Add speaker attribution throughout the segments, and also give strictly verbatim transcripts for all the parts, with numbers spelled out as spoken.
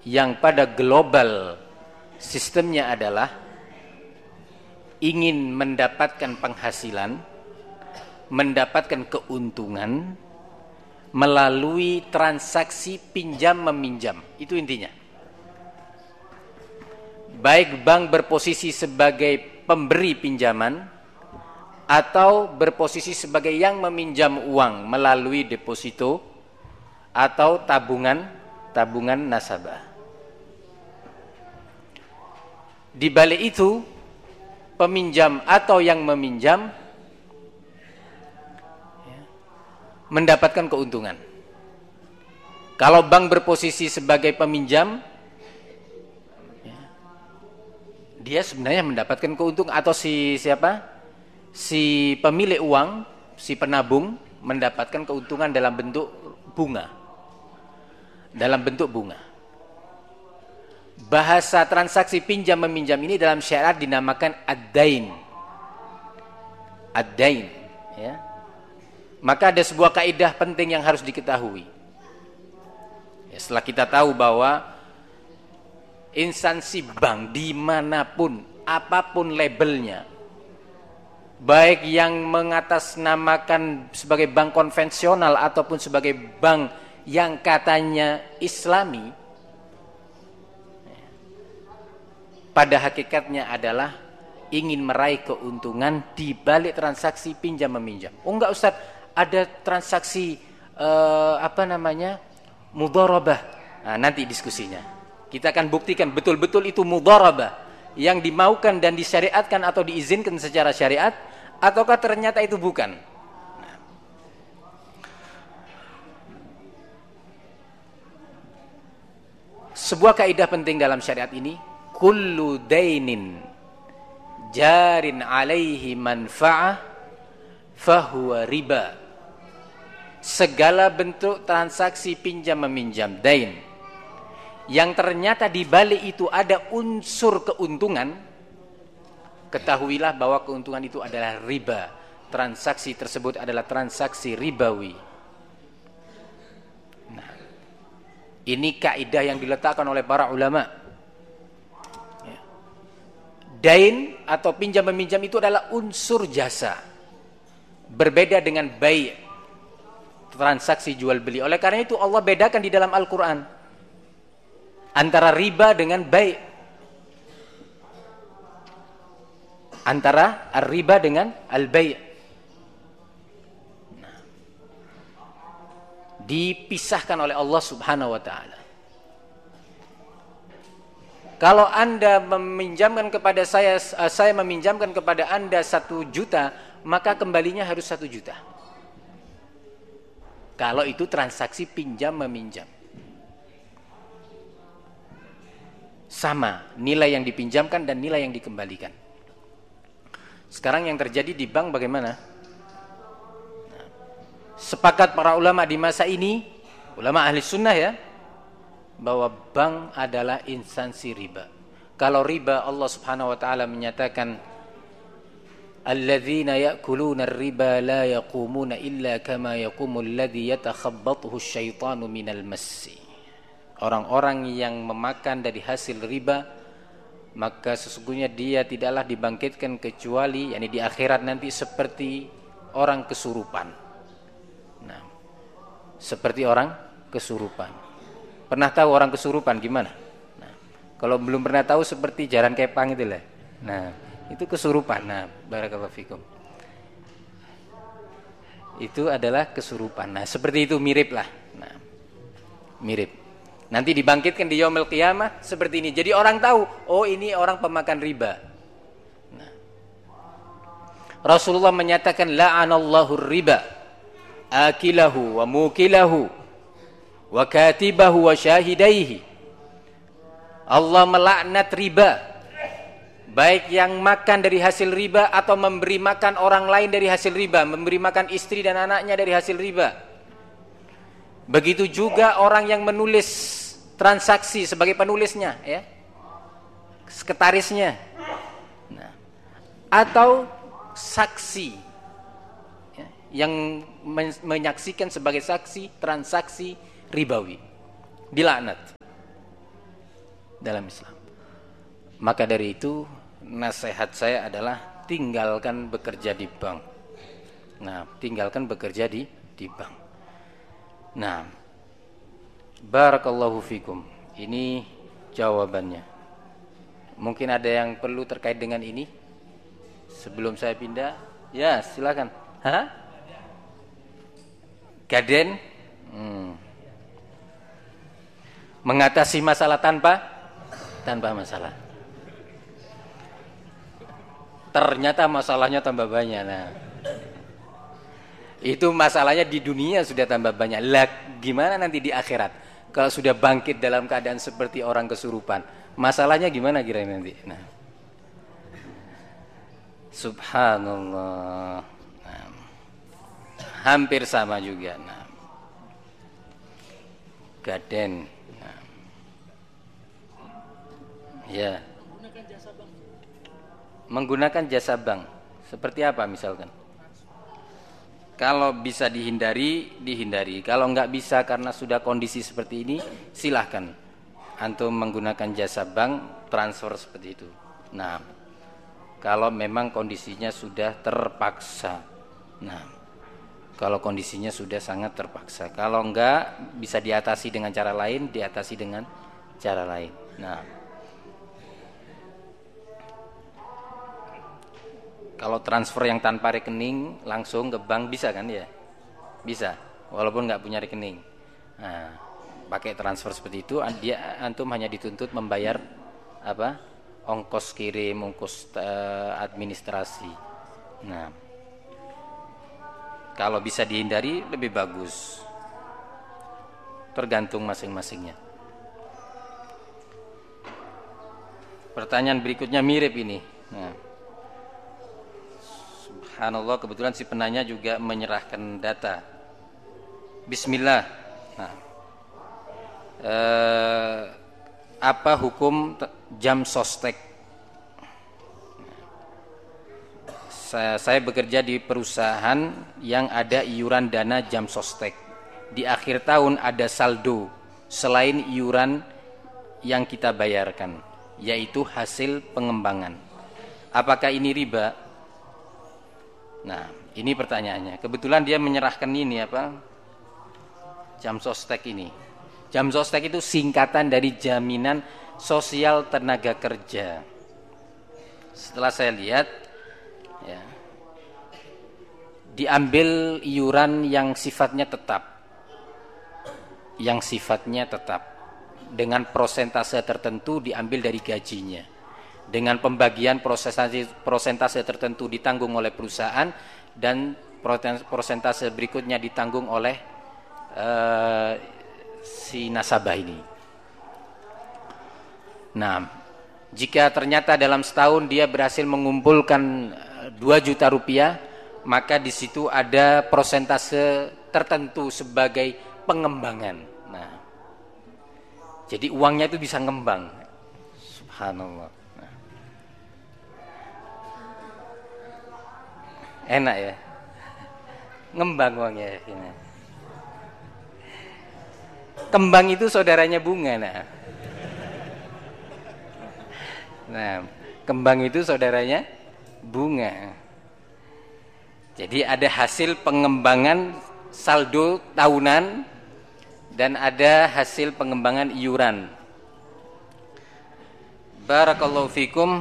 Speaker 1: yang pada global sistemnya adalah ingin mendapatkan penghasilan, mendapatkan keuntungan melalui transaksi pinjam meminjam. Itu intinya. Baik bank berposisi sebagai pemberi pinjaman atau berposisi sebagai yang meminjam uang melalui deposito atau tabungan tabungan nasabah. Di balik itu, peminjam atau yang meminjam ya, mendapatkan keuntungan. Kalau bank berposisi sebagai peminjam, ya, dia sebenarnya mendapatkan keuntungan, atau si siapa? Si pemilik uang, si penabung mendapatkan keuntungan dalam bentuk bunga. Dalam bentuk bunga. Bahasa transaksi pinjam meminjam ini dalam syariat dinamakan ad-dain. Ad-dain, ya. Maka ada sebuah kaidah penting yang harus diketahui. Ya, setelah kita tahu bahwa instansi bank dimanapun, apapun labelnya, baik yang mengatasnamakan sebagai bank konvensional ataupun sebagai bank yang katanya Islami, pada hakikatnya adalah ingin meraih keuntungan di balik transaksi pinjam meminjam. Oh enggak Ustaz, ada transaksi uh, apa namanya mudharabah. Nah, nanti diskusinya. Kita akan buktikan betul-betul itu mudharabah yang dimaukan dan disyariatkan atau diizinkan secara syariat, ataukah ternyata itu bukan. Nah. Sebuah kaidah penting dalam syariat ini, kullu dainin jarin alaihi manfa'ah fahuwa riba. Segala bentuk transaksi pinjam meminjam, dain, yang ternyata di balik itu ada unsur keuntungan, ketahuilah bahwa keuntungan itu adalah riba. Transaksi tersebut adalah transaksi ribawi. Nah, ini kaidah yang diletakkan oleh para ulama. Dain atau pinjam meminjam itu adalah unsur jasa, berbeda dengan bai', transaksi jual beli. Oleh karena itu Allah bedakan di dalam Al-Quran antara riba dengan bai', antara riba dengan al-bai'. Nah, dipisahkan oleh Allah Subhanahu wa ta'ala. Kalau Anda meminjamkan kepada saya, saya meminjamkan kepada Anda satu juta, maka kembalinya harus satu juta. Kalau itu transaksi pinjam meminjam, sama nilai yang dipinjamkan dan nilai yang dikembalikan. Sekarang yang terjadi di bank bagaimana? Nah, sepakat para ulama di masa ini, ulama ahli sunnah ya, bahwa bank adalah instansi riba. Kalau riba, Allah Subhanahu wa taala menyatakan alladzina ya'kuluna ar-riba la yaqumuna illa kama yaqumul ladzi yatakhabbathu asyaitanu minal massi. Orang-orang yang memakan dari hasil riba, maka sesungguhnya dia tidaklah dibangkitkan kecuali yakni di akhirat nanti seperti orang kesurupan. Nah, seperti orang kesurupan. Pernah tahu orang kesurupan gimana? Nah, kalau belum pernah tahu seperti jaran kepang itu lah. Nah, itu kesurupan. Nah, barakallahu fikum. Itu adalah kesurupan. Nah, seperti itu mirip lah. Nah, mirip. Nanti dibangkitkan di yaumil qiyamah seperti ini. Jadi orang tahu, oh ini orang pemakan riba. Nah, Rasulullah menyatakan la'anallahu riba akilahu wa mukilahu wa katibahu wa syahidaihi. Allah melaknat riba, baik yang makan dari hasil riba atau memberi makan orang lain dari hasil riba, memberi makan istri dan anaknya dari hasil riba. Begitu juga orang yang menulis transaksi sebagai penulisnya, ya, sekretarisnya, nah, atau saksi ya, yang menyaksikan sebagai saksi transaksi ribawi, dilaknat. dalam Islam. Maka dari itu nasihat saya adalah tinggalkan bekerja di bank. Nah, tinggalkan bekerja di di bank. Nah, barakallahu fikum. Ini jawabannya. Mungkin ada yang perlu terkait dengan ini sebelum saya pindah. Ya, silakan. Hah? Gaden? Hmm. Mengatasi masalah tanpa tanpa masalah. Ternyata masalahnya tambah banyak. Nah, itu masalahnya di dunia sudah tambah banyak. Lah, gimana nanti di akhirat? Kalau sudah bangkit dalam keadaan seperti orang kesurupan, masalahnya gimana kira-kira nanti? Nah, subhanallah. Nah, hampir sama juga. Nah, gaden. Nah, ya. Menggunakan jasa bank seperti apa misalkan? Kalau bisa dihindari, dihindari. Kalau nggak bisa karena sudah kondisi seperti ini, silahkan antum menggunakan jasa bank transfer seperti itu. Nah, kalau memang kondisinya sudah terpaksa. Nah, kalau kondisinya sudah sangat terpaksa. Kalau enggak bisa diatasi dengan cara lain, diatasi dengan cara lain. Nah, kalau transfer yang tanpa rekening langsung ke bank bisa kan ya? Bisa, walaupun nggak punya rekening. Nah, pakai transfer seperti itu, dia antum hanya dituntut membayar apa? Ongkos kirim, ongkos uh, administrasi. Nah, kalau bisa dihindari lebih bagus. Tergantung masing-masingnya. Pertanyaan berikutnya mirip ini. Nah, subhanallah, kebetulan si penanya juga menyerahkan data. Bismillah. Nah, eh, apa hukum jam sostek? Saya, saya bekerja di perusahaan yang ada iuran dana jam sostek. Di akhir tahun ada saldo selain iuran yang kita bayarkan, yaitu hasil pengembangan. Apakah ini riba? Nah, ini pertanyaannya. Kebetulan dia menyerahkan ini apa? Jam sostek ini. Jam sostek itu singkatan dari jaminan sosial tenaga kerja. Setelah saya lihat, ya, diambil iuran yang sifatnya tetap, yang sifatnya tetap dengan prosentase tertentu diambil dari gajinya. Dengan pembagian prosentase, prosentase tertentu ditanggung oleh perusahaan dan prosentase berikutnya ditanggung oleh uh, si nasabah ini. Nah, jika ternyata dalam setahun dia berhasil mengumpulkan dua juta rupiah, maka di situ ada prosentase tertentu sebagai pengembangan. Nah, jadi uangnya itu bisa ngembang. Subhanallah. Enak ya, ngembang uangnya ini. Kembang itu saudaranya bunga. Nah, nah kembang itu saudaranya bunga. Jadi ada hasil pengembangan saldo tahunan dan ada hasil pengembangan iuran. Barakallahu fikum.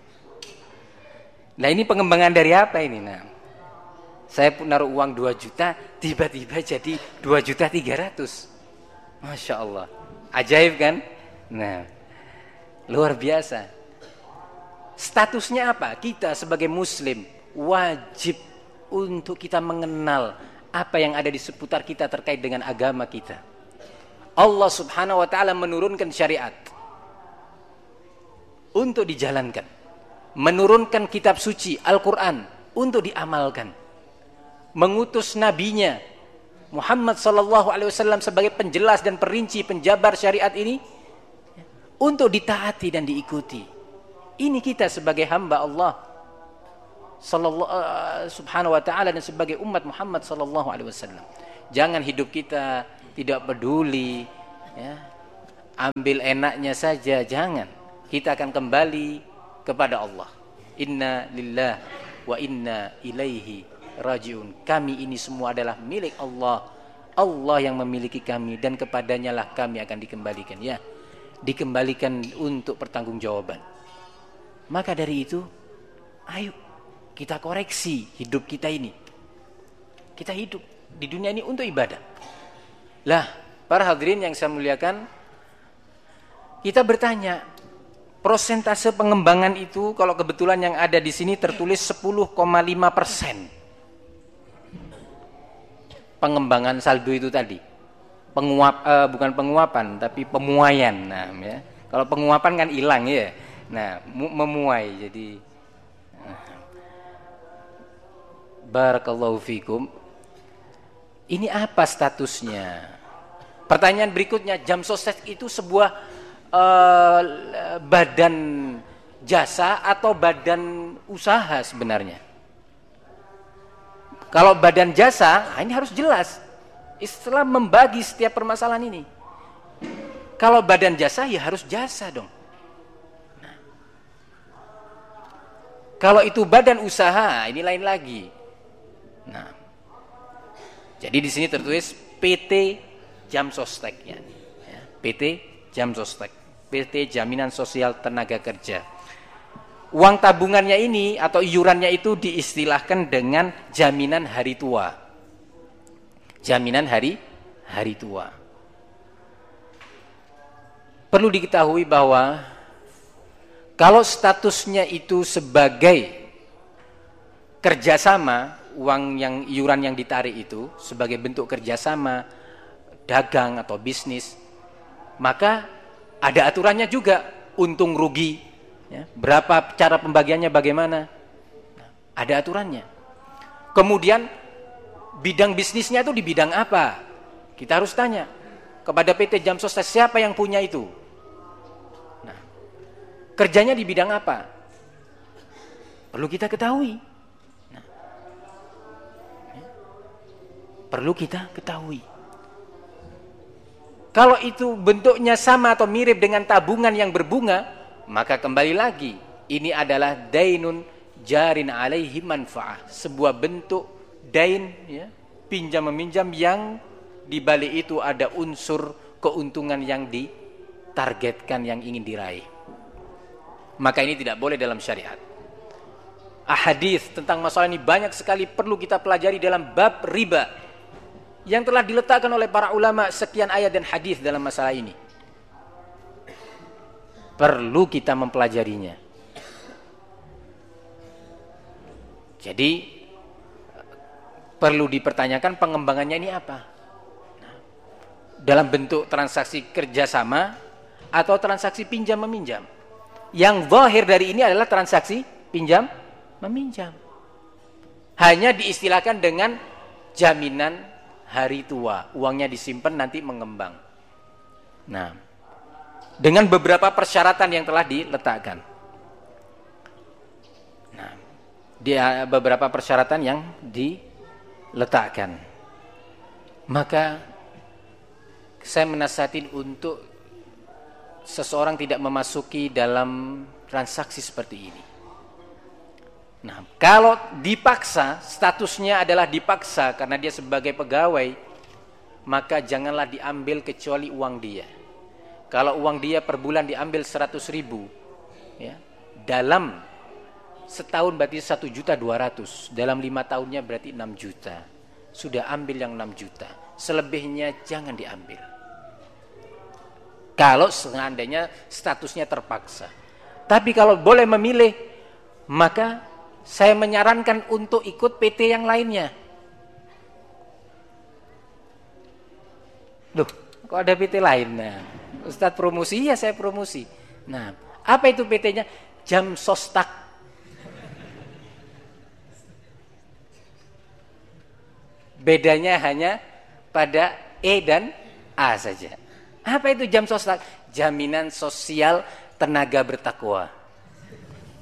Speaker 1: Nah, ini pengembangan dari apa ini? Nah, saya pun naruh uang dua juta, tiba-tiba jadi dua juta tiga ratus. Masya Allah, ajaib kan? Nah, luar biasa. Statusnya apa? Kita sebagai muslim wajib untuk kita mengenal apa yang ada di seputar kita terkait dengan agama kita. Allah subhanahu wa ta'ala menurunkan syariat untuk dijalankan, menurunkan kitab suci Al-Quran untuk diamalkan, mengutus nabinya Muhammad sallallahu alaihi wasallam sebagai penjelas dan perinci penjabar syariat ini untuk ditaati dan diikuti. Ini kita sebagai hamba Allah sallallahu uh, subhanahu wa ta'ala dan sebagai umat Muhammad sallallahu alaihi wasallam. Jangan hidup kita tidak peduli, ya, ambil enaknya saja, jangan. Kita akan kembali kepada Allah. Inna lillah wa inna ilaihi rajiun. Kami ini semua adalah milik Allah. Allah yang memiliki kami dan kepadanya lah kami akan dikembalikan. Ya, dikembalikan untuk pertanggungjawaban. Maka dari itu, ayo kita koreksi hidup kita ini. Kita hidup di dunia ini untuk ibadah. Lah, para hadirin yang saya muliakan, kita bertanya, prosentase pengembangan itu kalau kebetulan yang ada di sini tertulis sepuluh koma lima persen. Pengembangan saldo itu tadi. Penguap eh, bukan penguapan tapi pemuaian. Nah, ya. Kalau penguapan kan hilang ya. Nah, memuai jadi barakallahu fikum. Ini apa statusnya? Pertanyaan berikutnya, jam sostek itu sebuah uh, badan jasa atau badan usaha sebenarnya? Kalau badan jasa, ini harus jelas. Istilah membagi setiap permasalahan ini. Kalau badan jasa, ya harus jasa dong. Nah. Kalau itu badan usaha, ini lain lagi. Nah, jadi di sini tertulis P T Jam Sosteknya, ya, P T Jam Sostek, P T Jaminan Sosial Tenaga Kerja. Uang tabungannya ini atau iurannya itu diistilahkan dengan jaminan hari tua. Jaminan hari hari tua. Perlu diketahui bahwa kalau statusnya itu sebagai kerjasama, uang yang iuran yang ditarik itu sebagai bentuk kerjasama dagang atau bisnis, maka ada aturannya juga, untung rugi, ya, berapa cara pembagiannya bagaimana, nah, ada aturannya. Kemudian bidang bisnisnya itu di bidang apa, kita harus tanya kepada P T Jam Sostek siapa yang punya itu. Nah, kerjanya di bidang apa, perlu kita ketahui. Nah, ya, perlu kita ketahui. Kalau itu bentuknya sama atau mirip dengan tabungan yang berbunga, maka kembali lagi, ini adalah dainun jarin alaihi manfaah, sebuah bentuk dain, ya, pinjam meminjam yang di balik itu ada unsur keuntungan yang ditargetkan, yang ingin diraih. Maka ini tidak boleh dalam syariat. Ahadits tentang masalah ini banyak sekali perlu kita pelajari dalam bab riba yang telah diletakkan oleh para ulama, sekian ayat dan hadis dalam masalah ini. Perlu kita mempelajarinya. Jadi perlu dipertanyakan pengembangannya ini apa? Nah, dalam bentuk transaksi kerjasama atau transaksi pinjam meminjam. Yang zahir dari ini adalah transaksi pinjam meminjam. Hanya diistilahkan dengan jaminan hari tua, uangnya disimpan nanti mengembang. Nah, dengan beberapa persyaratan yang telah diletakkan. Nah, dia beberapa persyaratan yang diletakkan. Maka saya menasihatin untuk seseorang tidak memasuki dalam transaksi seperti ini. Nah, kalau dipaksa, statusnya adalah dipaksa karena dia sebagai pegawai, maka janganlah diambil kecuali uang dia. Kalau uang dia per bulan diambil seratus ribu, ya, dalam setahun berarti satu juta dua ratus, dalam lima tahunnya berarti enam juta. Sudah ambil yang enam juta, selebihnya jangan diambil. Kalau seandainya statusnya terpaksa. Tapi kalau boleh memilih, maka saya menyarankan untuk ikut P T yang lainnya. Loh, kok ada P T lain? Nah, Ustadz promosi, ya saya promosi. Nah, apa itu P T-nya? Jam Sostak. Bedanya hanya pada E dan A saja. Apa itu Jam Sostak? Jaminan Sosial Tenaga Bertakwa.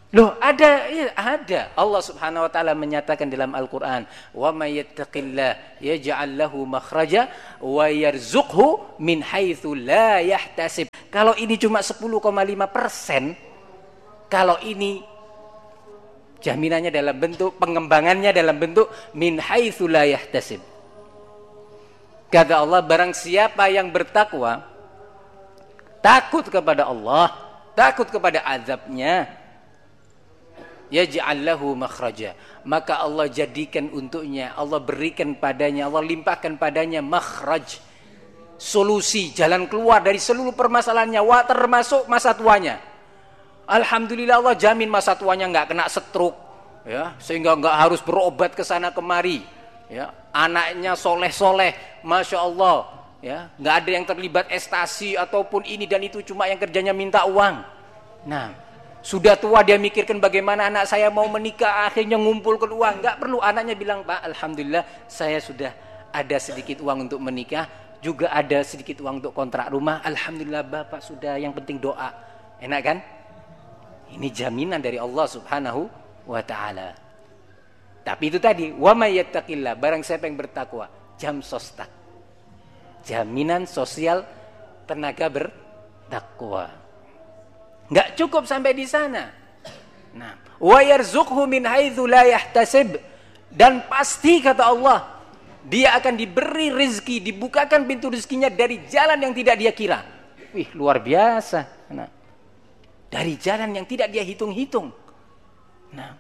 Speaker 1: Loh, ada, ya, ada. Allah Subhanahu wa taala menyatakan dalam Al-Qur'an, "Wa may yattaqillah yaj'al lahu makhraja wa yarzuqhu min haitsu la yahtasib." Kalau ini cuma sepuluh koma lima persen, kalau ini jaminannya dalam bentuk pengembangannya dalam bentuk min haitsu la yahtasib. Kata Allah, barang siapa yang bertakwa, takut kepada Allah, takut kepada azabnya, yaj'al lahu makhraja, maka Allah jadikan untuknya, Allah berikan padanya, Allah limpahkan padanya makhraj, solusi, jalan keluar dari seluruh permasalahannya, wah, termasuk masa tuanya. Alhamdulillah Allah jamin masa tuanya nggak kena stroke, ya, sehingga nggak harus berobat ke sana kemari, ya, anaknya soleh-soleh, masya Allah, ya, nggak ada yang terlibat estasi ataupun ini dan itu, cuma yang kerjanya minta uang. Nah, sudah tua dia mikirkan bagaimana anak saya mau menikah, akhirnya ngumpulkan uang. Nggak perlu, anaknya bilang, Pak, alhamdulillah saya sudah ada sedikit uang untuk menikah, juga ada sedikit uang untuk kontrak rumah. Alhamdulillah Bapak sudah, yang penting doa. Enak kan? Ini jaminan dari Allah Subhanahu wa taala. Tapi itu tadi, wa may yattaqillah, barang siapa yang bertakwa, jam sostak, jaminan sosial tenaga bertakwa. Enggak cukup sampai di sana. Nah, wa yarzuqhu min haitsu la yahtasib, dan pasti kata Allah, dia akan diberi rezeki, dibukakan pintu rezekinya dari jalan yang tidak dia kira. Wih, luar biasa. Nah, dari jalan yang tidak dia hitung-hitung. Nah,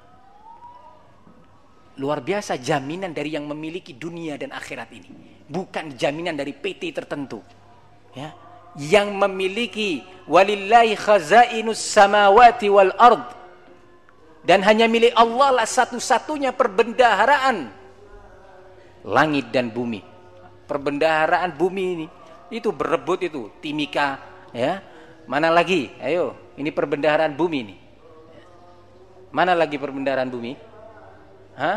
Speaker 1: luar biasa jaminan dari yang memiliki dunia dan akhirat ini, bukan jaminan dari P T tertentu, ya, yang memiliki walillahi khazainus samawati wal ard, dan hanya milik Allah lah satu-satunya perbendaharaan langit dan bumi. Perbendaharaan bumi ini itu berebut itu Timika, ya, mana lagi, ayo, ini perbendaharaan bumi ini, mana lagi perbendaharaan bumi? Hah?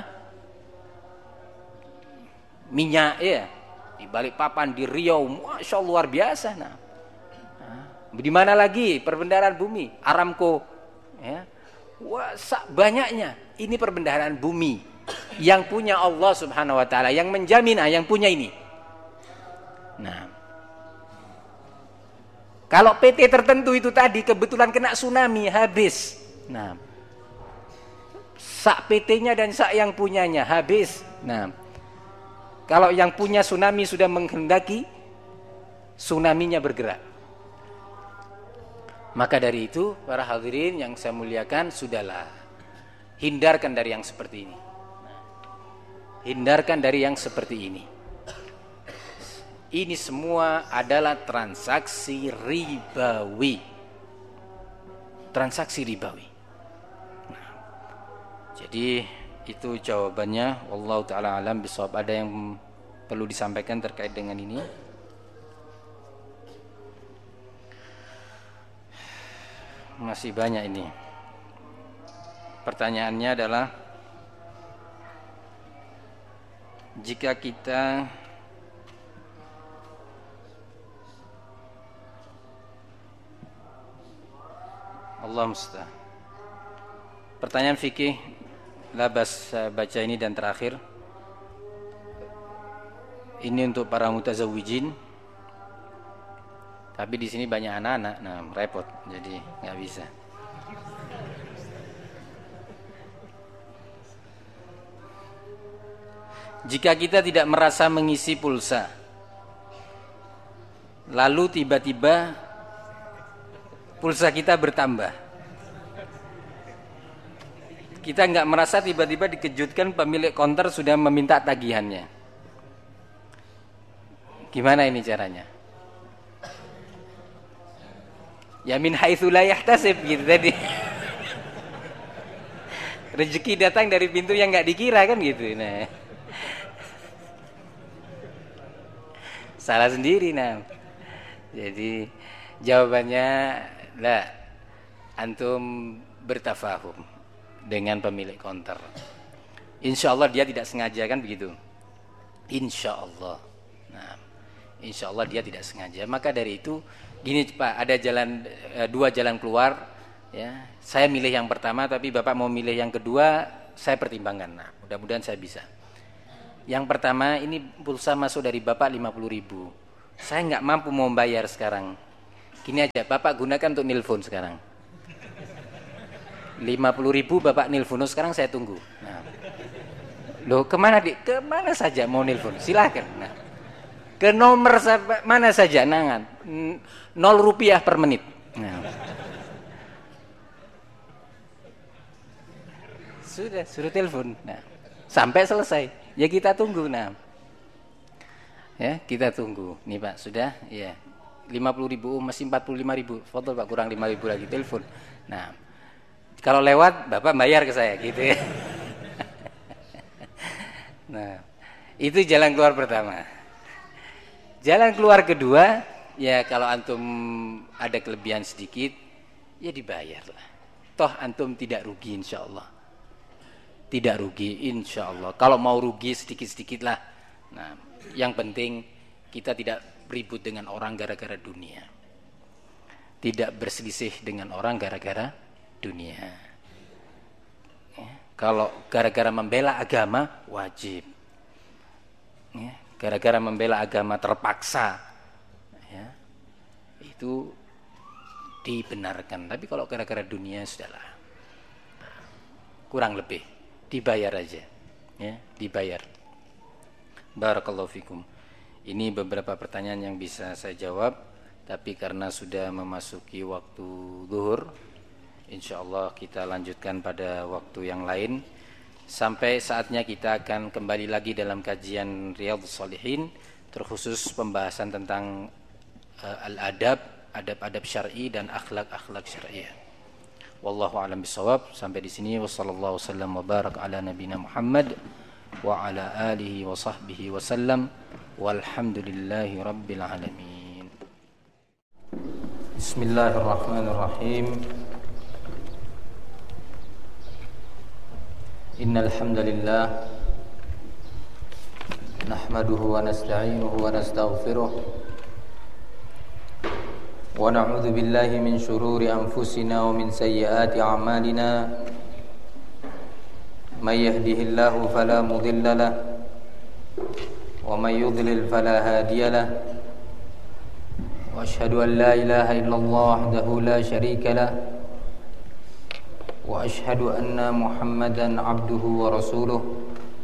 Speaker 1: Minyak, ya, di Balikpapan, di Riau, masya Allah luar biasa. Nah, di mana lagi perbendaharaan bumi? Aramco, ya, wah, banyaknya. Ini perbendaharaan bumi yang punya Allah Subhanahu wa taala, yang menjamin, ah, yang punya ini. Nah, kalau P T tertentu itu tadi kebetulan kena tsunami, habis. Nah, sak P T-nya dan sak yang punyanya habis. Nah, kalau yang punya tsunami sudah menghendaki, tsunami-nya bergerak. Maka dari itu, para hadirin yang saya muliakan, sudahlah, hindarkan dari yang seperti ini. Hindarkan dari yang seperti ini. Ini semua adalah transaksi ribawi. Transaksi ribawi. Nah, jadi itu jawabannya. Wallahu ta'ala alam bisawab. Ada yang perlu disampaikan terkait dengan ini? Masih banyak ini. Pertanyaannya adalah, jika kita Allah musta'an. Pertanyaan fikih, labas baca ini dan terakhir. Ini untuk para mutazawwijin. Tapi di sini banyak anak-anak, nah repot, jadi nggak bisa. Jika kita tidak merasa mengisi pulsa, lalu tiba-tiba pulsa kita bertambah, kita nggak merasa, tiba-tiba dikejutkan pemilik konter sudah meminta tagihannya. Gimana ini caranya? Ya min haitsu la yahtasib gitu tadi. Rezeki datang dari pintu yang nggak dikira kan gitu. Nah, salah sendiri. Nah, jadi jawabannya lah, antum bertafahum dengan pemilik konter. Insya Allah dia tidak sengaja kan begitu. Insya Allah. Nah, insya Allah dia tidak sengaja. Maka dari itu, gini Pak, ada jalan, dua jalan keluar. Ya, saya milih yang pertama, tapi Bapak mau milih yang kedua, saya pertimbangkan. Nah, mudah-mudahan saya bisa. Yang pertama, ini pulsa masuk dari Bapak lima puluh ribu. Saya nggak mampu mau bayar sekarang. Gini aja, Bapak gunakan untuk nilpon sekarang. lima puluh ribu Bapak nilpon, sekarang saya tunggu. Nah, loh, kemana dik? Kemana saja mau nilpon? Silakan. Nah, ke nomor mana saja, nangan. Nol rupiah per menit. Nah. Sudah, suruh telepon. Nah, sampai selesai. Ya kita tunggu. Nah, ya kita tunggu. Nih Pak, sudah. Ya, lima puluh ribu masih empat puluh lima ribu. Foto Pak, kurang lima ribu lagi, telepon. Nah, kalau lewat Bapak bayar ke saya, gitu ya. Nah, itu jalan keluar pertama. Jalan keluar kedua, ya kalau antum ada kelebihan sedikit, ya dibayarlah. Toh antum tidak rugi insya Allah. Tidak rugi insya Allah. Kalau mau rugi sedikit-sedikit lah. Nah, yang penting kita tidak ribut dengan orang gara-gara dunia. Tidak berselisih dengan orang gara-gara dunia. Ya, kalau gara-gara membela agama wajib. Ya, gara-gara membela agama terpaksa. Ya, itu dibenarkan. Tapi kalau gara-gara dunia sudahlah. Kurang lebih. Dibayar aja, ya, dibayar. Barakallahu fikum. Ini beberapa pertanyaan yang bisa saya jawab, tapi karena sudah memasuki waktu zuhur, insyaallah kita lanjutkan pada waktu yang lain. Sampai saatnya kita akan kembali lagi dalam kajian Riyadhus Shalihin, terkhusus pembahasan tentang uh, al-adab, adab-adab syar'i dan akhlak-akhlak syar'iyyah. Wallahu a'lam bishawab. Sampai di sini wassallallahu wasallam wa barak ala nabiyina Muhammad wa ala alihi wa sahbihi wasallam walhamdulillahi rabbil alamin. Bismillahirrahmanirrahim. Innal hamdalillah nahmaduhu wa nasta'inuhu wa nastaghfiruh wa na'udzu billahi min shururi anfusina wa min sayyiati a'malina may yahdihillahu fala mudilla lahu wa may yudlil fala hadiya lahu wa asyhadu an la ilaha illallah wahdahu la syarika lahu wa asyhadu anna Muhammadan abduhu wa rasuluh.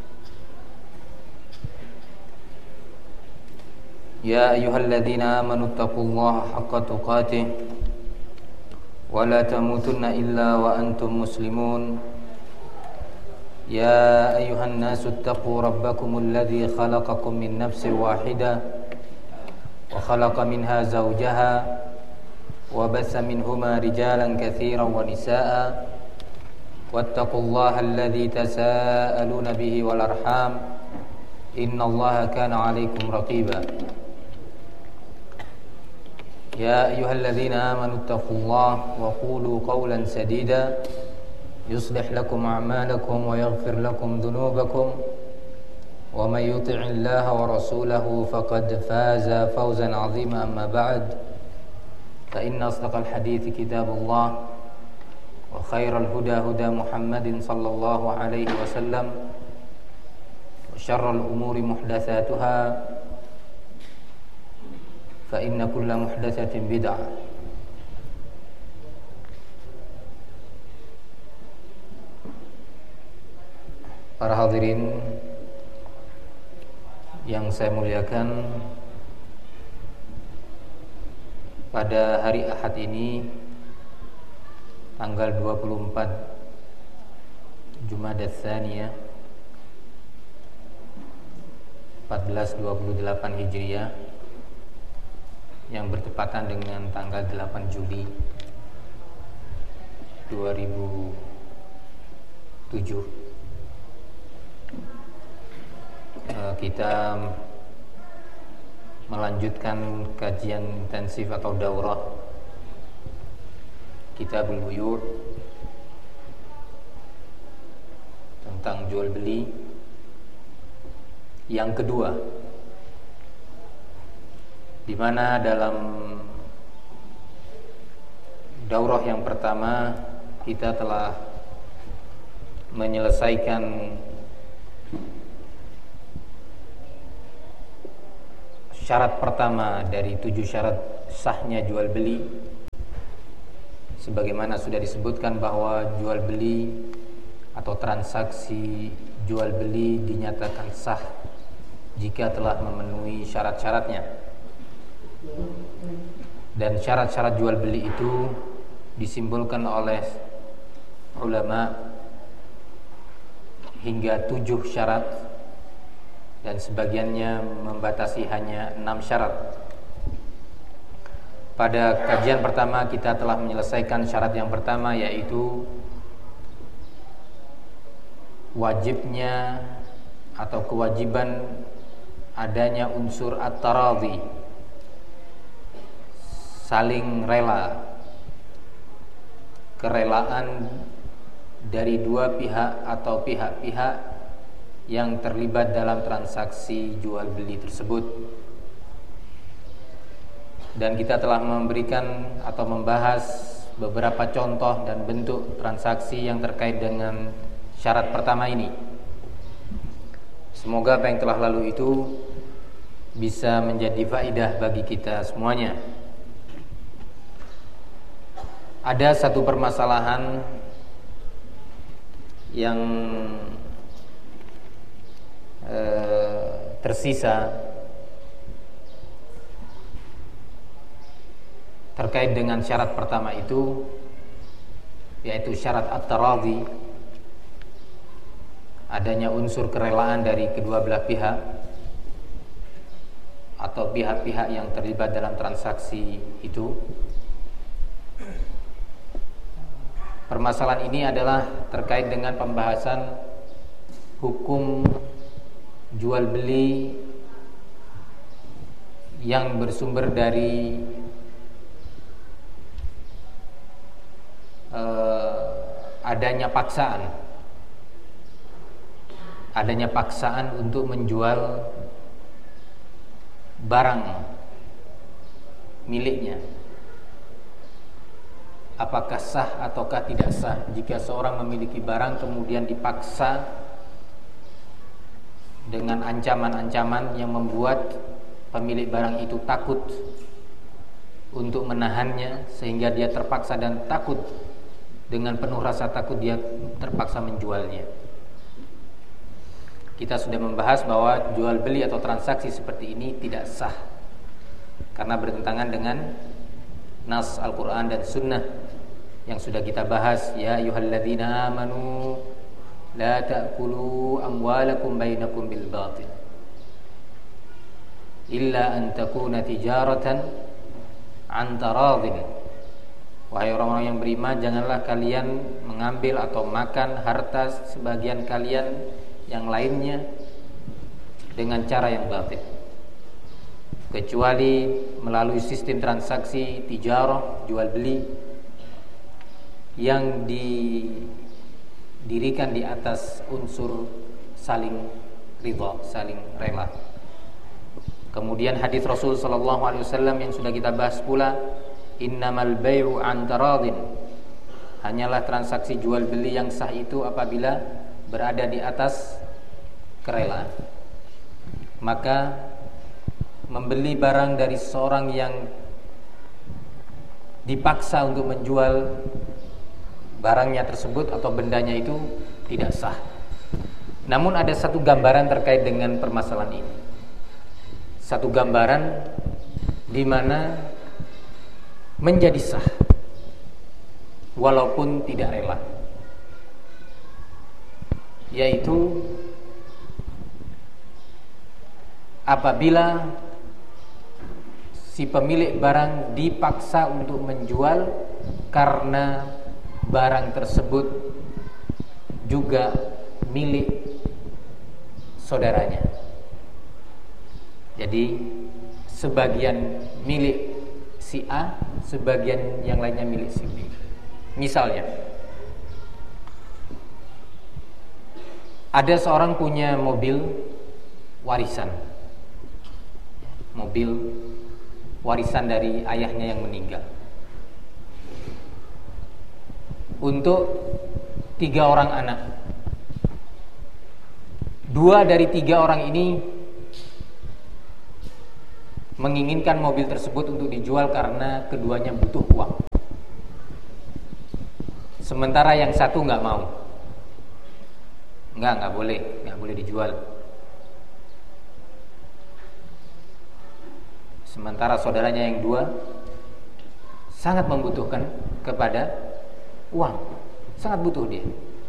Speaker 1: يا أيها الذين آمنوا اتقوا الله حق تقاته ولا تموتن إلا وأنتم مسلمون يا أيها الناس اتقوا ربكم الذي خلقكم من نفس واحدة وخلق منها زوجها وبث منهما رجالا كثيرا ونساء واتقوا الله الذي تساءلون به والأرحام إن الله كان عليكم رقيبا يا أيها الذين آمنوا اتقوا الله وقولوا قولا سديدا يصلح لكم أعمالكم ويغفر لكم ذنوبكم ومن يطع الله ورسوله فقد فاز فوزا عظيما. أما بعد فإن أصدق الحديث كتاب الله وخير الهدى هدى محمد صلى الله عليه وسلم وشر الأمور محدثاتها فإن كل محدثة بدعة. Para hadirin yang saya muliakan, pada hari Ahad ini tanggal dua puluh empat Jumadats Tsaniyah seribu empat ratus dua puluh delapan Hijriah yang bertepatan dengan tanggal delapan Juli dua ribu tujuh, kita melanjutkan kajian intensif atau daurah Kitabul Buyu' tentang jual beli yang kedua, di mana dalam daurah yang pertama kita telah menyelesaikan syarat pertama dari tujuh syarat sahnya jual beli. Sebagaimana sudah disebutkan bahwa jual beli atau transaksi jual beli dinyatakan sah jika telah memenuhi syarat-syaratnya. Dan syarat-syarat jual beli itu disimbolkan oleh ulama hingga tujuh syarat, dan sebagiannya membatasi hanya enam syarat. Pada kajian pertama kita telah menyelesaikan syarat yang pertama, yaitu wajibnya atau kewajiban adanya unsur at-taradhi, saling rela, kerelaan dari dua pihak atau pihak-pihak yang terlibat dalam transaksi jual beli tersebut. Dan kita telah memberikan atau membahas beberapa contoh dan bentuk transaksi yang terkait dengan syarat pertama ini. Semoga apa yang telah lalu itu bisa menjadi faedah bagi kita semuanya. Ada satu permasalahan yang eh, tersisa terkait dengan syarat pertama itu, yaitu syarat at-taradhi, adanya unsur kerelaan dari kedua belah pihak atau pihak-pihak yang terlibat dalam transaksi itu. Permasalahan ini adalah terkait dengan pembahasan hukum jual beli yang bersumber dari uh, adanya paksaan, adanya paksaan untuk menjual barang miliknya. Apakah sah ataukah tidak sah jika seorang memiliki barang kemudian dipaksa dengan ancaman-ancaman yang membuat pemilik barang itu takut untuk menahannya, sehingga dia terpaksa dan takut, dengan penuh rasa takut dia terpaksa menjualnya. Kita sudah membahas bahwa jual beli atau transaksi seperti ini tidak sah karena bertentangan dengan nas Al-Quran dan Sunnah yang sudah kita bahas. Ya ayyuhalladzina amanu la ta'kulu amwalakum bainakum bil batil illa an takuna tijaratan an taradin. Wahai orang-orang yang beriman, janganlah kalian mengambil atau makan harta sebagian kalian yang lainnya dengan cara yang batil, kecuali melalui sistem transaksi tijarah, jual beli, yang didirikan di atas unsur saling ridha, saling rela. Kemudian hadis Rasul sallallahu alaihi wasallam yang sudah kita bahas pula, innamal bai'u an taradin, hanyalah transaksi jual beli yang sah itu apabila berada di atas kerelaan. Maka membeli barang dari seorang yang dipaksa untuk menjual barangnya tersebut atau bendanya itu tidak sah. Namun ada satu gambaran terkait dengan permasalahan ini. Satu gambaran di mana menjadi sah walaupun tidak rela, yaitu apabila si pemilik barang dipaksa untuk menjual karena barang tersebut juga milik saudaranya. Jadi sebagian milik si A, sebagian yang lainnya milik si B. Misalnya, ada seorang punya mobil warisan, mobil warisan dari ayahnya yang meninggal. untuk tiga orang anak. Dua dari tiga orang ini menginginkan mobil tersebut untuk dijual karena keduanya butuh uang. Sementara yang satu nggak mau. Nggak, nggak boleh, nggak boleh dijual. Sementara saudaranya yang dua sangat membutuhkan kepada uang, sangat butuh dia.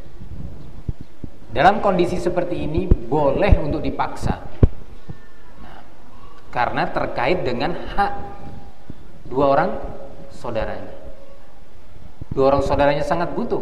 Speaker 1: Dalam kondisi seperti ini boleh untuk dipaksa, nah, karena terkait dengan hak dua orang saudaranya. Dua orang saudaranya sangat butuh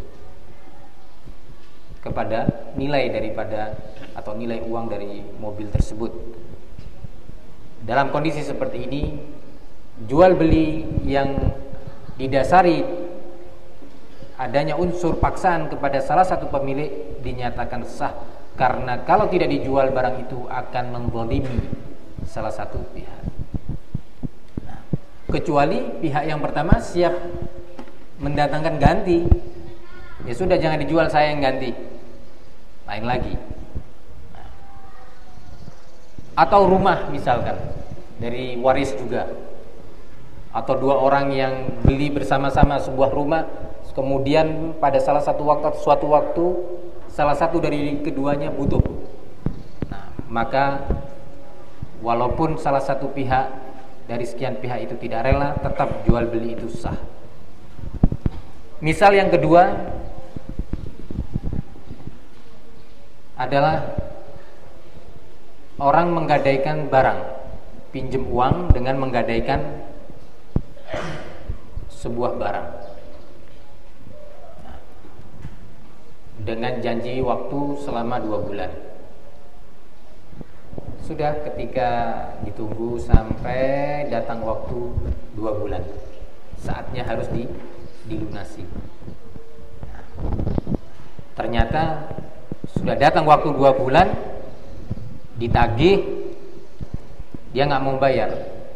Speaker 1: kepada nilai daripada atau nilai uang dari mobil tersebut. Dalam kondisi seperti ini, jual beli yang didasari adanya unsur paksaan kepada salah satu pemilik dinyatakan sah, karena kalau tidak dijual barang itu akan menzalimi salah satu pihak. Nah, kecuali pihak yang pertama siap mendatangkan ganti, ya sudah, jangan dijual, saya yang ganti, lain lagi. Nah, atau rumah misalkan dari waris juga, atau dua orang yang beli bersama-sama sebuah rumah, kemudian pada salah satu waktu suatu waktu salah satu dari keduanya butuh. Nah, maka walaupun salah satu pihak dari sekian pihak itu tidak rela, tetap jual beli itu sah. Misal yang kedua adalah orang menggadaikan barang, pinjam uang dengan menggadaikan sebuah barang dengan janji waktu selama dua bulan. Sudah, ketika ditunggu sampai datang waktu dua bulan, saatnya harus di, dilunasi. Nah, ternyata sudah datang waktu dua bulan, ditagih, dia nggak mau bayar.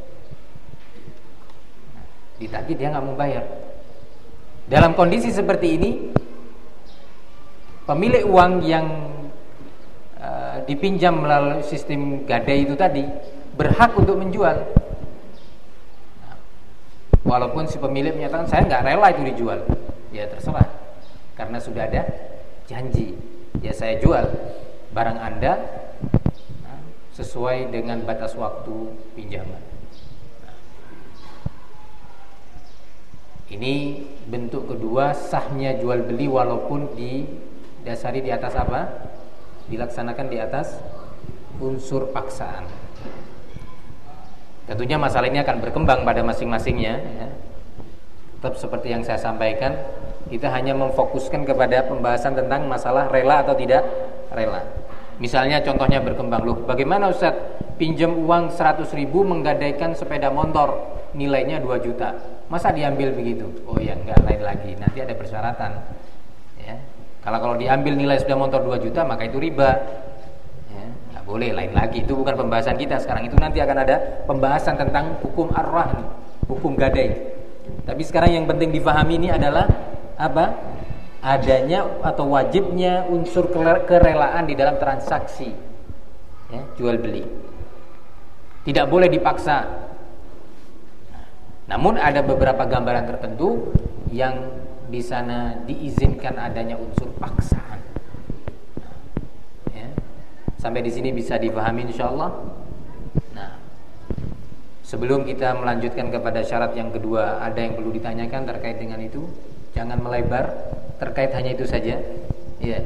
Speaker 1: Ditagih, dia nggak mau bayar. Dalam kondisi seperti ini, pemilik uang yang uh, dipinjam melalui sistem gadai itu tadi berhak untuk menjual. Nah, walaupun si pemilik menyatakan saya nggak rela itu dijual, ya terserah, karena sudah ada janji. Ya saya jual barang Anda nah, sesuai dengan batas waktu pinjaman. Nah, ini bentuk kedua sahnya jual beli walaupun di dasari di atas apa? Dilaksanakan di atas unsur paksaan. Tentunya masalah ini akan berkembang pada masing-masingnya, ya. Tetap seperti yang saya sampaikan, kita hanya memfokuskan kepada pembahasan tentang masalah rela atau tidak rela. Misalnya contohnya berkembang, loh bagaimana Ustaz pinjam uang seratus ribu menggadaikan sepeda motor nilainya dua juta, masa diambil begitu? Oh ya enggak, lain lagi, nanti ada persyaratan, ya. Kalau kalau diambil nilai sepeda motor dua juta maka itu riba, ya, nggak boleh, lain lagi. Itu bukan pembahasan kita sekarang. Itu nanti akan ada pembahasan tentang hukum ar-rahn, hukum gadai. Tapi sekarang yang penting difahami ini adalah apa? Adanya atau wajibnya unsur kerelaan di dalam transaksi, ya, jual beli. Tidak boleh dipaksa. Namun ada beberapa gambaran tertentu yang di sana diizinkan adanya unsur paksaan. Ya. Sampai di sini bisa dipahami insyaallah. Nah, sebelum kita melanjutkan kepada syarat yang kedua, ada yang perlu ditanyakan terkait dengan itu? Jangan melebar, terkait hanya itu saja. Ya.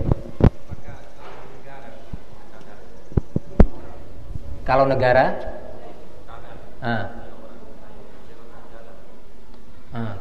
Speaker 1: Kalau negara, ah, ah.